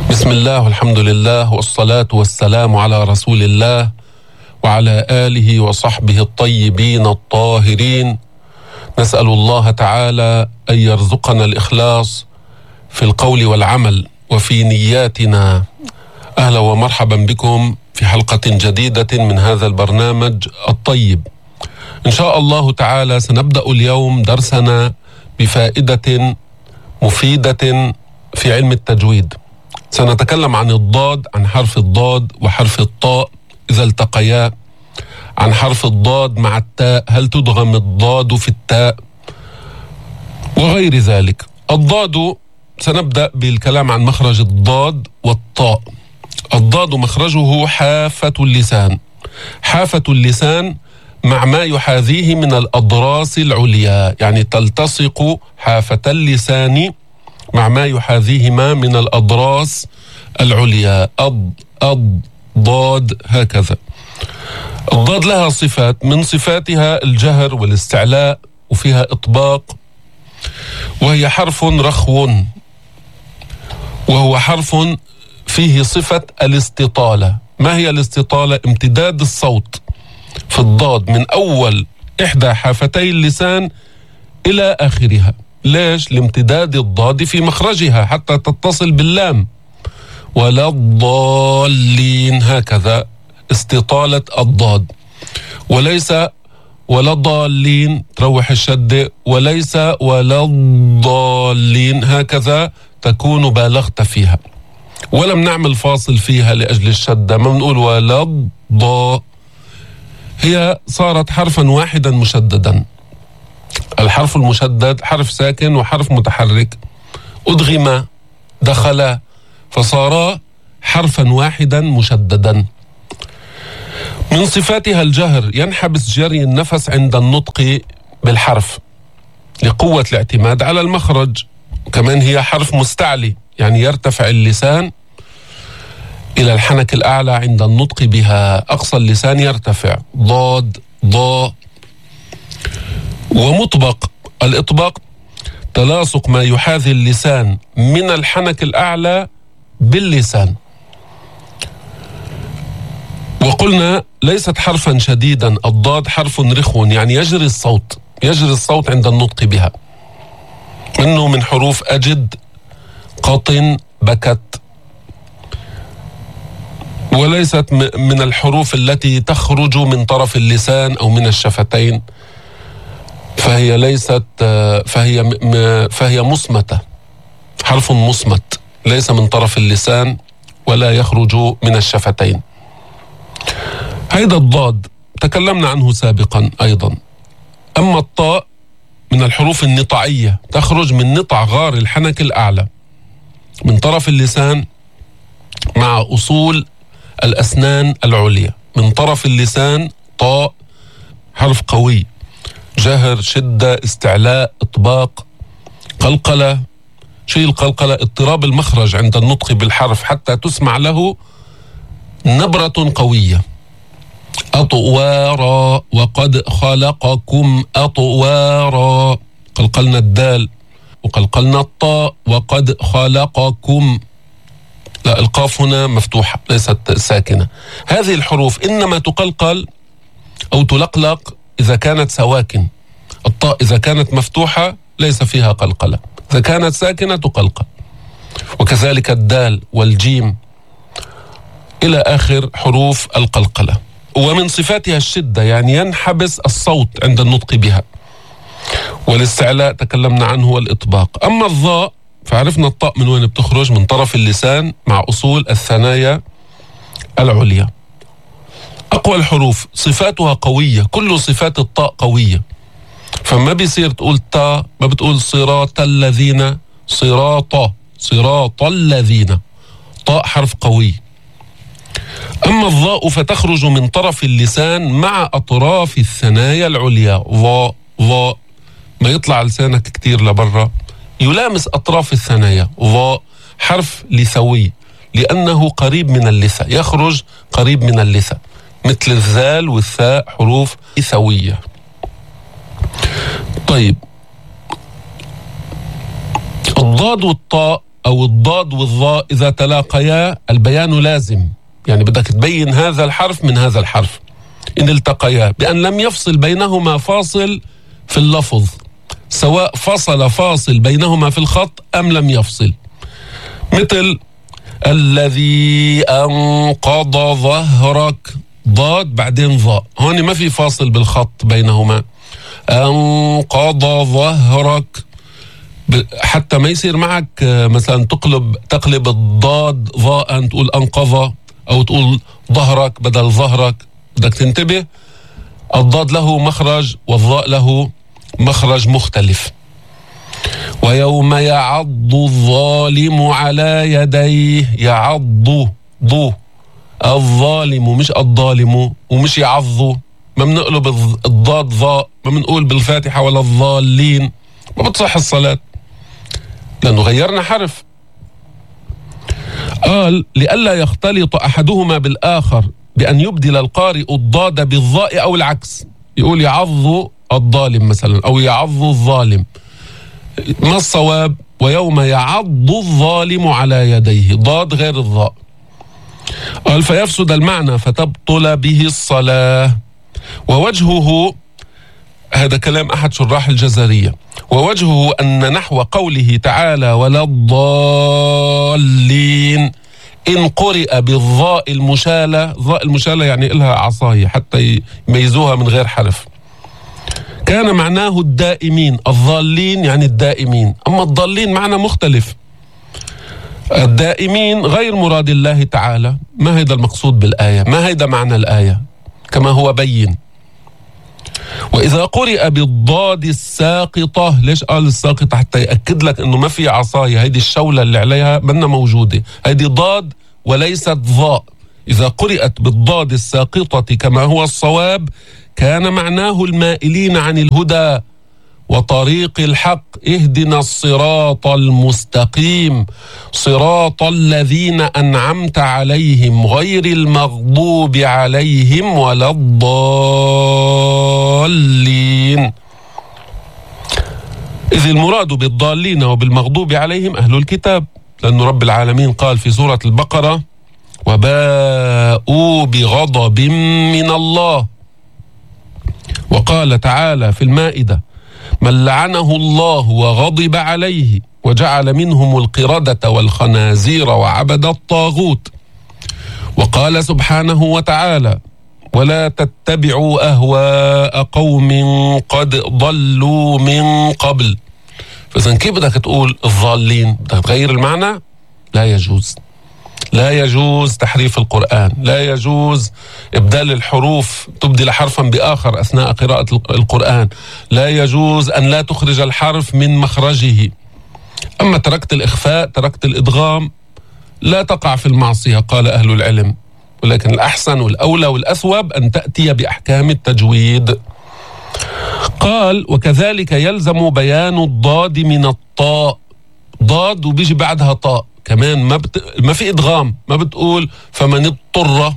بسم الله والحمد لله والصلاة والسلام على رسول الله وعلى آله وصحبه الطيبين الطاهرين. نسأل الله تعالى أن يرزقنا الإخلاص في القول والعمل وفي نياتنا. أهلا ومرحبا بكم في حلقة جديدة من هذا البرنامج الطيب. إن شاء الله تعالى سنبدأ اليوم درسنا بفائدة مفيدة في علم التجويد. سنتكلم عن الضاد، عن حرف الضاد وحرف الطاء إذا التقيا، عن حرف الضاد مع التاء، هل تدغم الضاد في التاء وغير ذلك. الضاد سنبدأ بالكلام عن مخرج الضاد والطاء. الضاد مخرجه حافة اللسان، حافة اللسان مع ما يحاذيه من الأضراس العليا، يعني تلتصق حافة اللسان مع ما يحاذيهما من الأضراس العليا. ضاد هكذا. الضاد لها صفات، من صفاتها الجهر والاستعلاء وفيها إطباق، وهي حرف رخو، وهو حرف فيه صفة الاستطالة. ما هي الاستطالة؟ امتداد الصوت في الضاد من أول إحدى حافتي اللسان إلى آخرها. ليش؟ لامتداد الضاد في مخرجها حتى تتصل باللام. ولا الضالين، هكذا استطالة الضاد. وليس ولا الضالين، تروح الشدة، وليس ولا الضالين، هكذا تكون بالغت فيها. ولم نعمل فاصل فيها لأجل الشدة، ما بنقول ولا الضاء، هي صارت حرفا واحدا مشددا. الحرف المشدد حرف ساكن وحرف متحرك، أدغم، دخل، فصارا حرفا واحدا مشددا. من صفاتها الجهر، ينحبس جري النفس عند النطق بالحرف لقوة الاعتماد على المخرج. كمان هي حرف مستعلي، يعني يرتفع اللسان إلى الحنك الأعلى عند النطق بها، أقصى اللسان يرتفع، ضاد، ضاء. ومطبق، الإطباق تلاصق ما يحاذي اللسان من الحنك الأعلى باللسان. وقلنا ليست حرفا شديدا، الضاد حرف رخو، يعني يجري الصوت عند النطق بها. منه من حروف أجد، قطن، بكت. وليست من الحروف التي تخرج من طرف اللسان أو من الشفتين، فهي ليست فهي مصمتة، حرف مصمت، ليس من طرف اللسان ولا يخرج من الشفتين. هيدا الضاد تكلمنا عنه سابقا أيضا. أما الطاء من الحروف النطعية، تخرج من نطع غار الحنك الأعلى من طرف اللسان مع أصول الأسنان العليا. من طرف اللسان طاء، حرف قوي، جهر، شدة، استعلاء، إطباق، قلقلة. شيء القلقلة؟ اضطراب المخرج عند النطق بالحرف حتى تسمع له نبرة قوية. أطوارا، وقد خلقكم أطوارا، قلقلنا الدال وقلقلنا الطاء، وقد خلقكم. لا، القاف هنا مفتوحة ليست ساكنة. هذه الحروف إنما تقلقل أو تلقلق إذا كانت سواكن. الطاء إذا كانت مفتوحة ليس فيها قلقلة، إذا كانت ساكنة تقلقل. وكذلك الدال والجيم إلى آخر حروف القلقلة. ومن صفاتها الشدة، يعني ينحبس الصوت عند النطق بها. والاستعلاء تكلمنا عنه، والإطباق. أما الضاء فعرفنا الطاء من وين بتخرج، من طرف اللسان مع أصول الثنايا العليا. أقوى الحروف صفاتها قوية، كل صفات الطاء قوية، فما بيصير تقول تا، ما بتقول صراط الذين، صراط الذين، طاء حرف قوي. أما الضاء فتخرج من طرف اللسان مع أطراف الثنايا العليا، ضاء، ما يطلع لسانك كتير لبرا، يلامس أطراف الثنايا. ضاء حرف لثوي لأنه قريب من اللثة، يخرج قريب من اللثة، مثل الذال والثاء حروف لثوية. طيب، الضاد والطاء أو الضاد والظاء إذا تلاقيا البيان لازم، يعني بدك تبين هذا الحرف من هذا الحرف إن التقيا، بأن لم يفصل بينهما فاصل في اللفظ، سواء فصل فاصل بينهما في الخط أم لم يفصل. مثل الذي أنقض ظهرك، ضاد بعدين ظاء، هون ما في فاصل بالخط بينهما. أنقض ظهرك، حتى ما يصير معك مثلا تقلب الضاد ظاء تقول أنقض، أو تقول ظهرك بدل ظهرك. بدك تنتبه، الضاد له مخرج والظاء له مخرج مختلف. ويوم يعض الظالم على يديه، يعض ضو الظالم مش الظالم، ومش يعض، ما بنقلب الضاد ظاء، ما بنقول بالفاتحة ولا الضالين، ما بتصح الصلاة لأنه غيرنا حرف. قال لئلا يختلط أحدهما بالآخر بأن يبدل القارئ الضاد بالظاء أو العكس، يقول يعض الظالم مثلا أو يعض الظالم. ما الصواب؟ ويوم يعض الظالم على يديه، ضاد غير الظاء. قال فيفسد المعنى فتبطل به الصلاة. ووجهه، هذا كلام أحد شراح الجزرية، ووجهه أن نحو قوله تعالى ولا الضالين إن قرئ بالضاء المشالة، ضاء المشالة يعني إلها عصاية حتى يميزوها من غير حرف، كان معناه الدائمين. الضالين يعني الدائمين، أما الضالين معنى مختلف. الدائمين غير مراد الله تعالى، ما هيدا المقصود بالآية، ما هيدا معنى الآية كما هو بين. وإذا قرئ بالضاد الساقطة، ليش قال الساقطة؟ حتى يأكد لك أنه ما في عصاية، هيدي الشولة اللي عليها منا موجودة، هيدي ضاد وليست ضاء. إذا قرئت بالضاد الساقطة كما هو الصواب كان معناه المائلين عن الهدى وطريق الحق، اهدنا الصراط المستقيم صراط الذين أنعمت عليهم غير المغضوب عليهم ولا الضالين. إذ المراد بالضالين وبالمغضوب عليهم أهل الكتاب، لأن رب العالمين قال في سورة البقرة وباءوا بغضب من الله، وقال تعالى في المائدة من لعنه الله وغضب عليه وجعل منهم القردة والخنازير وعبد الطاغوت. وقال سبحانه وتعالى ولا تتبعوا أهواء قوم قد ضلوا من قبل. فإذن كيف بدك تقول الضالين؟ بدك تغير المعنى؟ لا يجوز، لا يجوز تحريف القرآن، لا يجوز إبدال الحروف تبدل حرفا بآخر أثناء قراءة القرآن، لا يجوز أن لا تخرج الحرف من مخرجه. أما تركت الإخفاء، تركت الإدغام، لا تقع في المعصية قال أهل العلم، ولكن الأحسن والأولى والأثوب أن تأتي بأحكام التجويد. قال وكذلك يلزم بيان الضاد من الطاء، ضاد وبيجي بعدها طاء كمان، ما في إدغام، ما بتقول فمن اضطر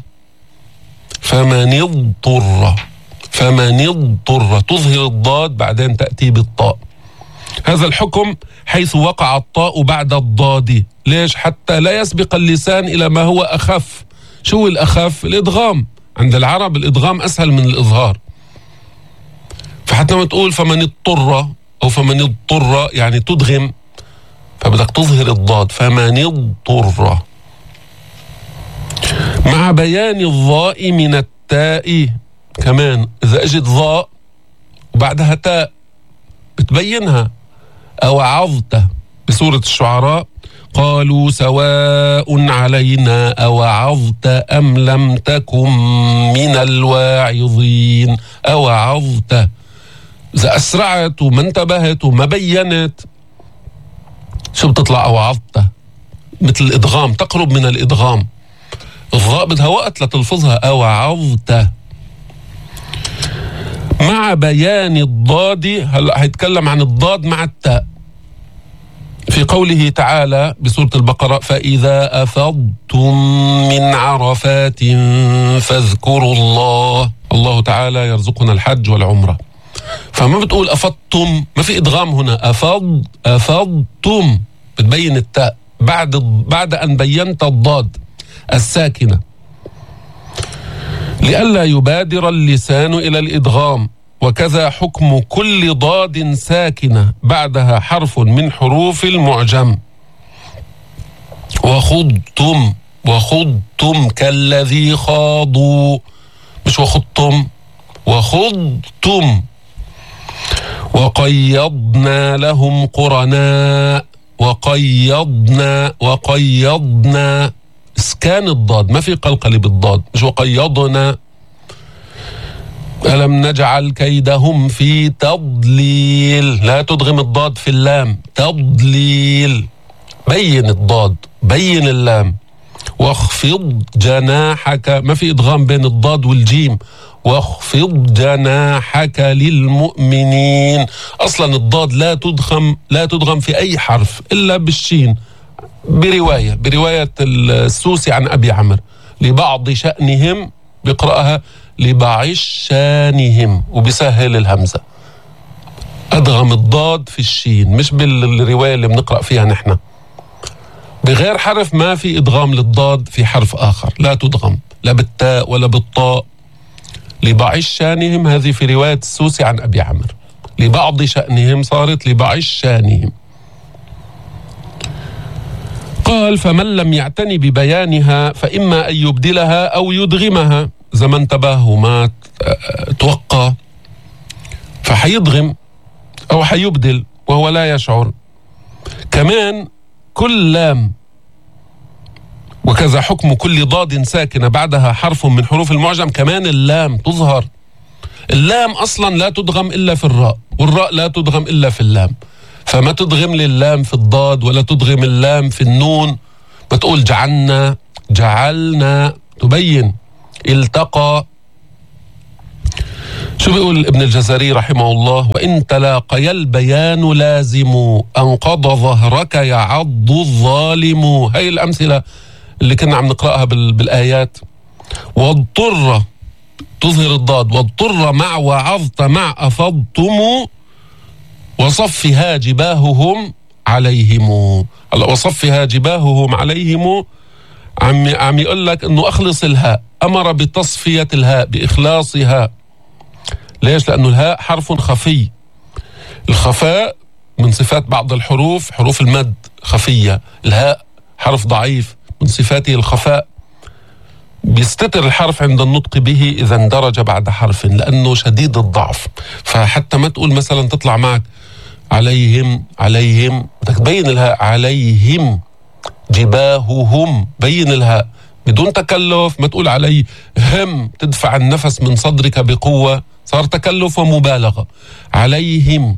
تظهر الضاد بعدين تأتي بالطاء. هذا الحكم حيث وقع الطاء بعد الضاد، ليش؟ حتى لا يسبق اللسان إلى ما هو أخف. شو الأخف؟ الإدغام. عند العرب الإدغام أسهل من الإظهار، فحتى ما تقول فمن اضطر أو فمن اضطر يعني تدغم، فبدك تظهر الضاد فمن اضطر. مع بيان الضاء من التاء كمان، إذا أجد ضاء وبعدها تاء بتبينها. أو عظت بسورة الشعراء قالوا سواء علينا أوعظت أم لم تكن من الواعظين. أوعظت، إذا أسرعت وما انتبهت وما بينت شو بتطلع؟ أوعظت، مثل الإدغام، تقرب من الإدغام. الضاء بدها وقت لتلفظها. أوعظت. مع بيان الضاد، هلا هيتكلم عن الضاد مع التاء في قوله تعالى بسورة البقرة فإذا أفضتم من عرفات فاذكروا الله. الله تعالى يرزقنا الحج والعمرة، فما بتقول أفضتم، ما في إدغام هنا. أفضتم بتبين التاء بعد أن بينت الضاد الساكنة لئلا يبادر اللسان إلى الإدغام. وكذا حكم كل ضاد ساكنة بعدها حرف من حروف المعجم. وخضتم كالذي خاضوا، مش وخضتم، وخضتم. وقيضنا لهم قرناء، وقيضنا اسكان الضاد، ما في قلقلة بالضاد، مش وقيضنا. ألم نجعل كيدهم في تضليل، لا تدغم الضاد في اللام، تضليل، بين الضاد، بين اللام. واخفض جناحك، ما في إدغام بين الضاد والجيم، واخفض جناحك للمؤمنين. أصلا الضاد لا تدغم في أي حرف إلا بالشين، برواية السوسي عن أبي عمرو، لبعض شأنهم بيقرأها لبعض شانهم وبيسهل الهمزة. أدغم الضاد في الشين، مش بالرواية اللي بنقرأ فيها نحن. بغير حرف ما في إدغام للضاد في حرف آخر، لا تدغم لا بالتاء ولا بالطاء. لبعض شانهم هذه في رواية السوسي عن أبي عمرو، لبعض شأنهم صارت لبعض شانهم. قال فمن لم يعتني ببيانها فإما أن يبدلها أو يدغمها. إذا ما انتبه وما توقع فحيدغم أو حيبدل وهو لا يشعر. كمان كل لام، وكذا حكم كل ضاد ساكنة بعدها حرف من حروف المعجم، كمان اللام تظهر. اللام أصلا لا تدغم إلا في الراء، والراء لا تدغم إلا في اللام، فما تدغم للام في الضاد ولا تدغم اللام في النون. بتقول جعلنا تبين التقى. شو بيقول ابن الجزري رحمه الله؟ وإن تلاقي البيان لازم أنقض ظهرك يعض الظالم. هاي الأمثلة اللي كنا عم نقرأها بالآيات. واضطر تظهر الضاد، واضطر مع وعظت مع أفضتم وصفها جباههم عليهم. هلا وصفها جباههم عليهم عم يقول لك انه اخلص الهاء، امر بتصفية الهاء باخلاصها. ليش؟ لانه الهاء حرف خفي. الخفاء من صفات بعض الحروف، حروف المد خفية. الهاء حرف ضعيف، من صفاته الخفاء، بيستتر الحرف عند النطق به إذا اندرج بعد حرف، لأنه شديد الضعف. فحتى ما تقول مثلا تطلع معك عليهم بدك تبين الهاء، عليهم جباههم، بين الهاء بدون تكلف. ما تقول عليهم تدفع النفس من صدرك بقوة، صار تكلف ومبالغة. عليهم.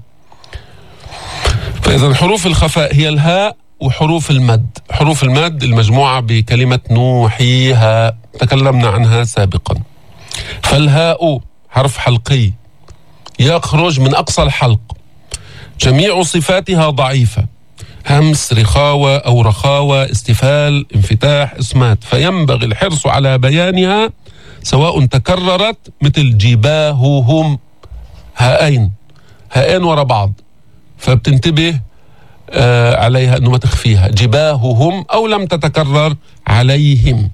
فإذا حروف الخفاء هي الهاء وحروف المد. حروف المد المجموعة بكلمة نوحيها تكلمنا عنها سابقا. فالهاء حرف حلقي يخرج من أقصى الحلق، جميع صفاتها ضعيفة، همس، رخاوة أو رخاوة، استفال، انفتاح، إصمات، فينبغي الحرص على بيانها سواء تكررت مثل جباههم، هائين ورا بعض، فبتنتبه عليها أنه ما تخفيها، جباههم، أو لم تتكرر عليهم.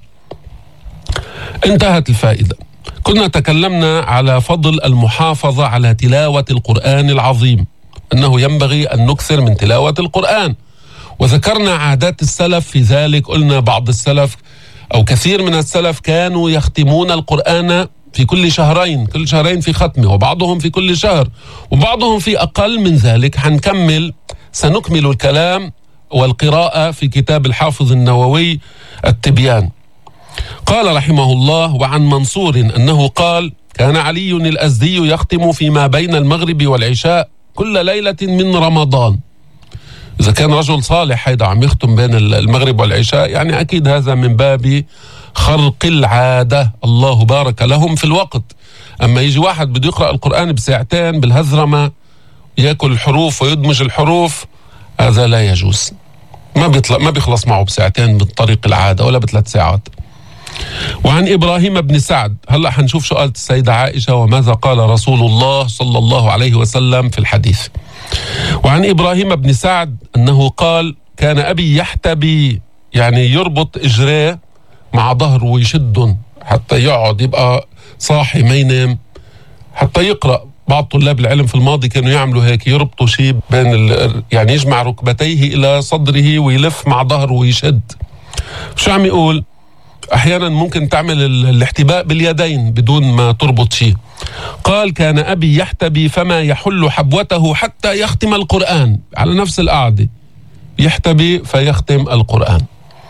انتهت الفائدة. كنا تكلمنا على فضل المحافظة على تلاوة القرآن العظيم، أنه ينبغي أن نكثر من تلاوة القرآن، وذكرنا عادات السلف في ذلك. قلنا بعض السلف أو كثير من السلف كانوا يختمون القرآن في كل شهرين في ختمه، وبعضهم في كل شهر، وبعضهم في أقل من ذلك. سنكمل الكلام والقراءة في كتاب الحافظ النووي التبيان. قال رحمه الله: وعن منصور أنه قال: كان علي الأزدي يختم فيما بين المغرب والعشاء كل ليلة من رمضان. إذا كان رجل صالح هيدا عم يختم بين المغرب والعشاء، يعني أكيد هذا من باب خرق العادة، الله بارك لهم في الوقت. أما يجي واحد بده يقرأ القرآن بساعتين بالهزرمة، يأكل الحروف ويدمج الحروف، هذا لا يجوز. ما بيخلص معه بساعتين بالطريق العادة ولا ب3 ساعات. وعن إبراهيم بن سعد، هلأ حنشوف شو قالت السيدة عائشة وماذا قال رسول الله صلى الله عليه وسلم في الحديث. وعن إبراهيم بن سعد أنه قال: كان أبي يحتبي، يعني يربط إجريه مع ظهره ويشدهم حتى يقعد يبقى صاحي ما ينام حتى يقرأ. بعض طلاب العلم في الماضي كانوا يعملوا هيك، يربطوا شيء بين يعني يجمع ركبتيه إلى صدره ويلف مع ظهره ويشد. شو عم يقول؟ أحيانا ممكن تعمل الاحتباء باليدين بدون ما تربط شيء. قال كان أبي يحتبي فما يحل حبوته حتى يختم القرآن، على نفس القعدة يحتبي فيختم القرآن.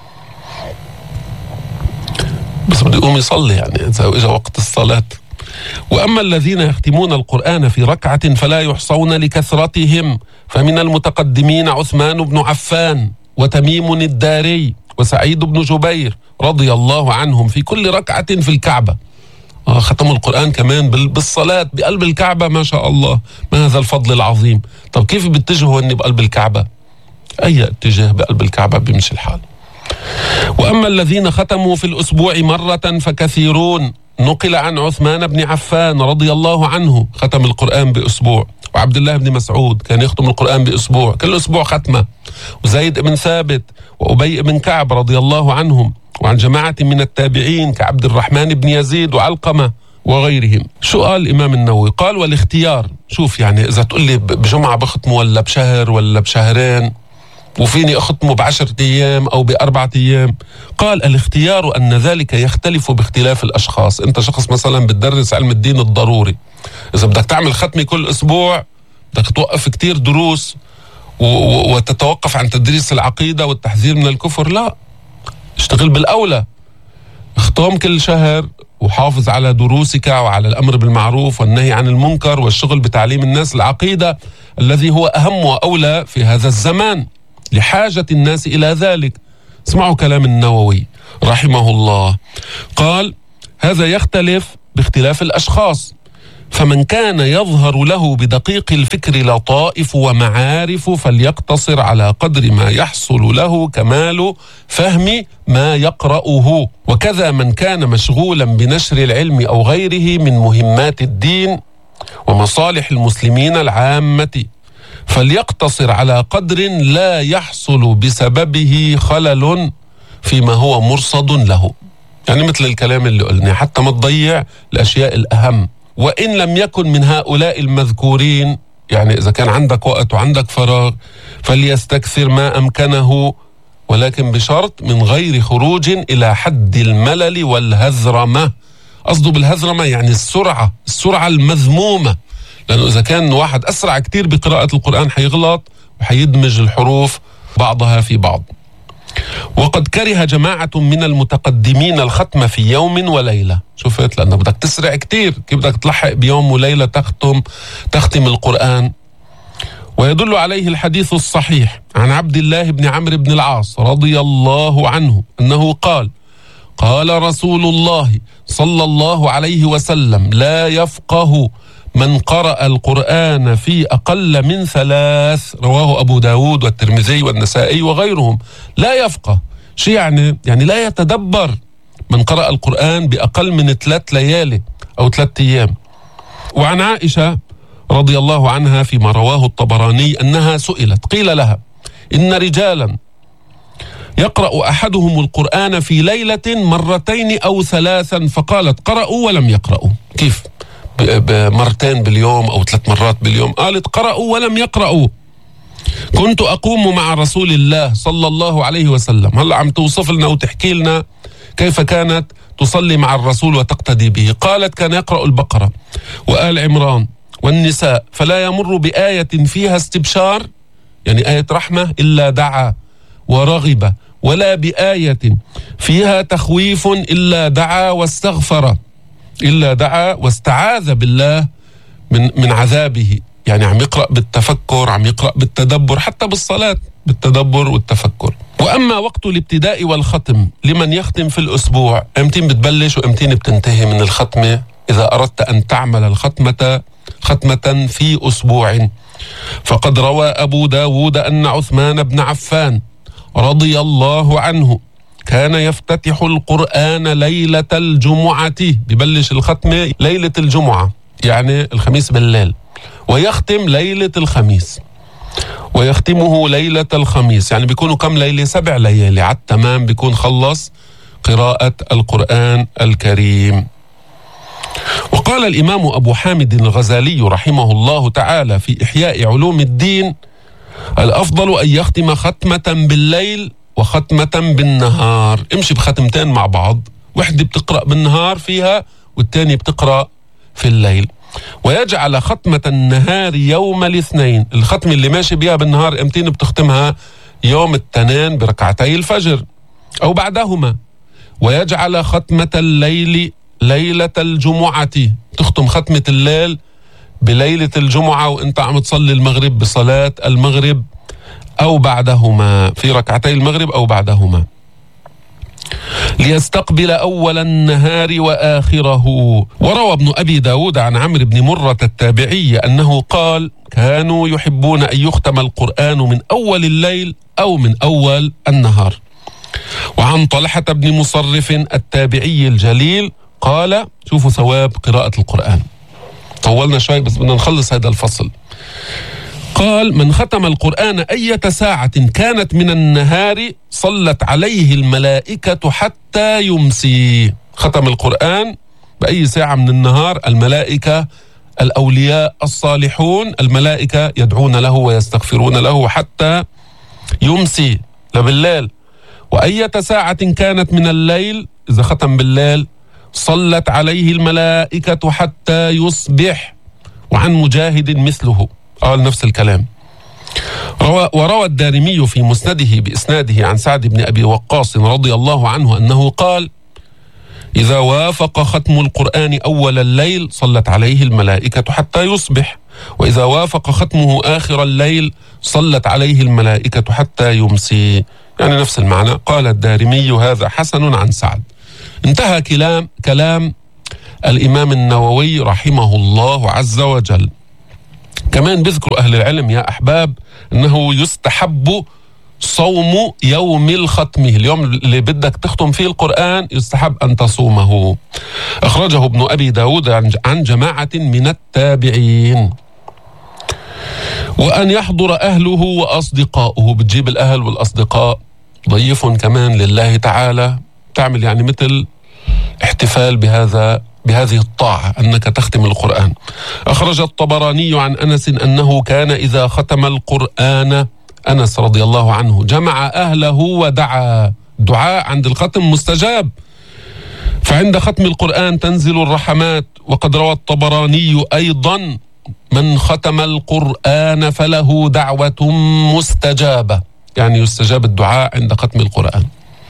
بس بده يقوم يصلي يعني إذا إجا وقت الصلاة. وأما الذين يختمون القرآن في ركعة فلا يحصون لكثرتهم، فمن المتقدمين عثمان بن عفان وتميم الداري وسعيد بن جبير رضي الله عنهم في كل ركعة في الكعبة. ختموا القرآن كمان بالصلاة بقلب الكعبة. ما شاء الله، ما هذا الفضل العظيم. طب كيف بيتجهوا هن بقلب الكعبة؟ أي اتجاه بقلب الكعبة بيمشي الحال. وأما الذين ختموا في الأسبوع مرة فكثيرون. نقل عن عثمان بن عفان رضي الله عنه ختم القرآن بأسبوع، وعبد الله بن مسعود كان يختم القرآن بأسبوع، كل أسبوع ختمة، وزيد بن ثابت وأبي بن كعب رضي الله عنهم، وعن جماعة من التابعين كعبد الرحمن بن يزيد وعلقمة وغيرهم. شو قال الإمام النووي؟ قال والاختيار. شوف يعني إذا تقول لي بجمعة بختمه ولا بشهر ولا بشهرين وفيني أختمه ب10 أيام أو ب4 أيام، قال الاختيار أن ذلك يختلف باختلاف الأشخاص. أنت شخص مثلا بتدرس علم الدين الضروري، إذا بدك تعمل ختمة كل أسبوع بدك توقف كتير دروس وتتوقف عن تدريس العقيدة والتحذير من الكفر. لا، اشتغل بالأولى، اختم كل شهر وحافظ على دروسك وعلى الأمر بالمعروف والنهي عن المنكر والشغل بتعليم الناس العقيدة الذي هو أهم وأولى في هذا الزمان لحاجة الناس إلى ذلك. اسمعوا كلام النووي رحمه الله، قال هذا يختلف باختلاف الأشخاص، فمن كان يظهر له بدقيق الفكر لطائف ومعارف فليقتصر على قدر ما يحصل له كمال فهم ما يقرأه، وكذا من كان مشغولا بنشر العلم أو غيره من مهمات الدين ومصالح المسلمين العامة فليقتصر على قدر لا يحصل بسببه خلل فيما هو مرصد له. يعني مثل الكلام اللي قلنا، حتى ما تضيع الأشياء الأهم. وإن لم يكن من هؤلاء المذكورين، يعني إذا كان عندك وقت وعندك فراغ فليستكثر ما أمكنه، ولكن بشرط من غير خروج إلى حد الملل والهذرمة. قصده بالهذرمة يعني السرعة المذمومة، لأنه إذا كان واحد أسرع كتير بقراءة القرآن حيغلط وحيدمج الحروف بعضها في بعض. وقد كره جماعة من المتقدمين الختم في يوم وليلة. شوفت، لأنه بدك تسرع كتير، كيف بدك تلحق بيوم وليلة تختم القرآن؟ ويدل عليه الحديث الصحيح عن عبد الله بن عمرو بن العاص رضي الله عنه أنه قال قال رسول الله صلى الله عليه وسلم لا يفقه من قرأ القرآن في أقل من 3. رواه أبو داود والترمذي والنسائي وغيرهم. لا يفقه شيء يعني لا يتدبر من قرأ القرآن بأقل من 3 ليالي أو 3 أيام. وعن عائشة رضي الله عنها فيما رواه الطبراني أنها سئلت قيل لها إن رجالا يقرأ أحدهم القرآن في ليلة 2 أو 3 فقالت قرأوا ولم يقرأوا. كيف؟ 2 باليوم أو 3 مرات باليوم؟ قالت قرأوا ولم يقرأوا. كنت أقوم مع رسول الله صلى الله عليه وسلم. هلأ عم توصف لنا وتحكي لنا كيف كانت تصلي مع الرسول وتقتدي به. قالت كان يقرأ البقرة وآل عمران والنساء فلا يمر بآية فيها استبشار، يعني آية رحمة، إلا دعا ورغب، ولا بآية فيها تخويف إلا دعا واستغفر، إلا دعا واستعاذ بالله من عذابه. يعني عم يقرأ بالتفكر، عم يقرأ بالتدبر، حتى بالصلاة بالتدبر والتفكر. وأما وقت الابتداء والختم لمن يختم في الأسبوع، امتين بتبلش وامتين بتنتهي من الختمة إذا أردت أن تعمل الختمة في أسبوع؟ فقد روى أبو داود أن عثمان بن عفان رضي الله عنه كان يفتتح القرآن ليلة الجمعة، ببلش الختمة ليلة الجمعة يعني الخميس بالليل، ويختم ليلة الخميس. ويختمه ليلة الخميس، يعني بيكونوا كم ليلة؟ 7 ليالي على التمام بيكون خلص قراءة القرآن الكريم. وقال الإمام أبو حامد الغزالي رحمه الله تعالى في إحياء علوم الدين: الأفضل أن يختم ختمة بالليل وختمة بالنهار. امشي بختمتين مع بعض، وحدة بتقرأ بالنهار فيها والتاني بتقرأ في الليل. ويجعل ختمة النهار يوم الاثنين، الختمة اللي ماشي بيها بالنهار امتين بتختمها؟ يوم الاثنين بركعتي الفجر أو بعدهما. ويجعل ختمة الليل ليلة الجمعة، تختم ختمة الليل بليلة الجمعة وانت عم تصلي المغرب بصلاة المغرب أو بعدهما، في ركعتي المغرب أو بعدهما، ليستقبل أول النهار وآخره. وروى ابن أبي داود عن عمرو بن مرة التابعي أنه قال: كانوا يحبون أن يختم القرآن من أول الليل أو من أول النهار. وعن طلحة بن مصرف التابعي الجليل قال: شوفوا ثواب قراءة القرآن، طولنا شوي بس بدنا نخلص هذا الفصل. قال: من ختم القرآن أية ساعة كانت من النهار صلت عليه الملائكة حتى يمسي. ختم القرآن بأي ساعة من النهار، الملائكة الأولياء الصالحون الملائكة يدعون له ويستغفرون له حتى يمسي لبالليل. وأية ساعة كانت من الليل، إذا ختم بالليل، صلت عليه الملائكة حتى يصبح. وعن مجاهد مثله قال نفس الكلام. وروى الدارمي في مسنده بإسناده عن سعد بن أبي وقاص رضي الله عنه أنه قال: إذا وافق ختم القرآن أول الليل صلت عليه الملائكة حتى يصبح، وإذا وافق ختمه آخر الليل صلت عليه الملائكة حتى يمسي، يعني نفس المعنى. قال الدارمي: هذا حسن عن سعد. انتهى كلام الإمام النووي رحمه الله عز وجل. كمان بذكر أهل العلم يا أحباب أنه يستحب صوم يوم الختم، اليوم اللي بدك تختم فيه القرآن يستحب أن تصومه. أخرجه ابن أبي داود عن جماعة من التابعين. وأن يحضر أهله وأصدقاؤه، بتجيب الأهل والأصدقاء، ضيف كمان لله تعالى، تعمل يعني مثل احتفال بهذه الطاعة أنك تختم القرآن. أخرج الطبراني عن أنس أنه كان إذا ختم القرآن، أنس رضي الله عنه، جمع أهله ودعا. دعاء عند الختم مستجاب، فعند ختم القرآن تنزل الرحمات. وقد روى الطبراني أيضا: من ختم القرآن فله دعوة مستجابة، يعني يستجاب الدعاء عند ختم القرآن.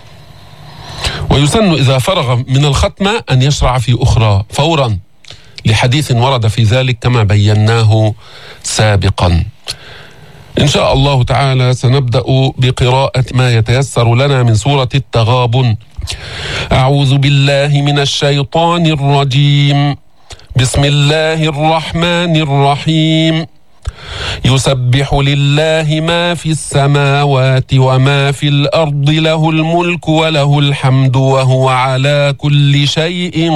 ويسن إذا فرغ من الختمة أن يشرع في أخرى فورا، لحديث ورد في ذلك كما بيناه سابقا. إن شاء الله تعالى سنبدأ بقراءة ما يتيسر لنا من سورة التغابن. أعوذ بالله من الشيطان الرجيم. بسم الله الرحمن الرحيم. يسبح لله ما في السماوات وما في الأرض، له الملك وله الحمد وهو على كل شيء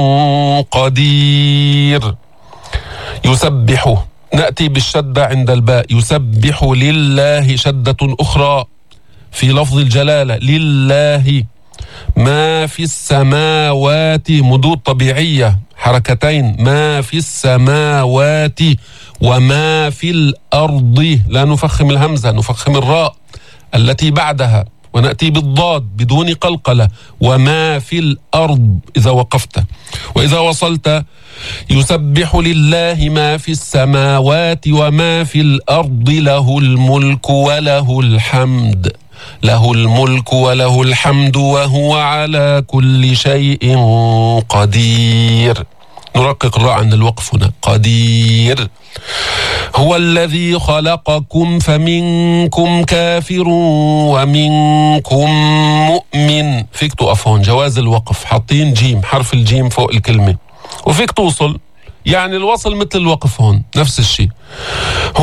قدير. يسبح، نأتي بالشدة عند الباء. يسبح لله، شدة أخرى في لفظ الجلالة، لله ما في السماوات، مدود طبيعية حركتين، ما في السماوات وما في الأرض، لا نفخم الهمزة، نفخم الراء التي بعدها، ونأتي بالضاد بدون قلقلة، وما في الأرض إذا وقفت. وإذا وصلت: يسبح لله ما في السماوات وما في الأرض، له الملك وله الحمد، له الملك وله الحمد وهو على كل شيء قدير. نرقق الراء عند الوقف هنا، قدير. هو الذي خلقكم فمنكم كافر ومنكم مؤمن. فيك تقف هون، جواز الوقف، حاطين جيم، حرف الجيم فوق الكلمة، وفيك توصل، يعني الوصل مثل الوقف هون نفس الشيء.